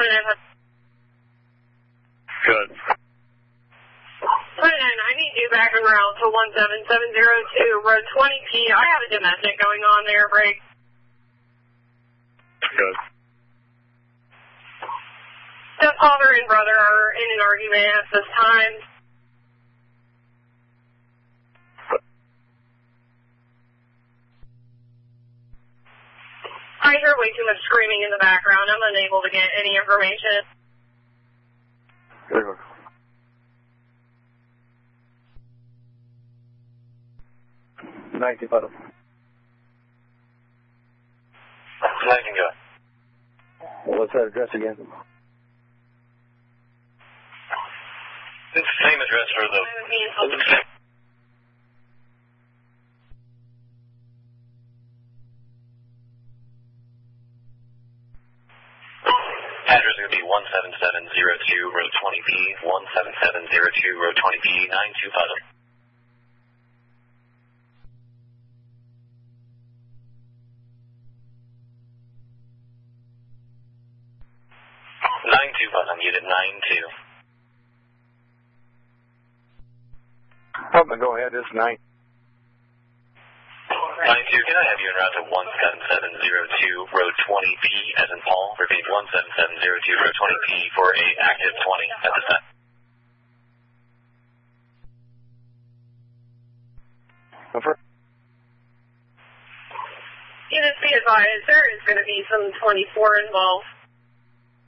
Good. 29, I need you back en route to 17702, road 20P. I have a domestic going on there, break. Good. Stepfather and brother are in an argument at this time. I hear way too much screaming in the background. I'm unable to get any information. Good. 19, bottom. 19, go. What's that address again? It's the same address for the... Address is going to be 17702, road 20P, 17702, road 20P, 925. Unit 92. I'm going to go ahead. This is 9. 92, can I have you en route to 17702, road 20P, as in Paul? Repeat, 17702, road 20P for a active 20 at this time. Units be advised, there is going to be some 24 involved.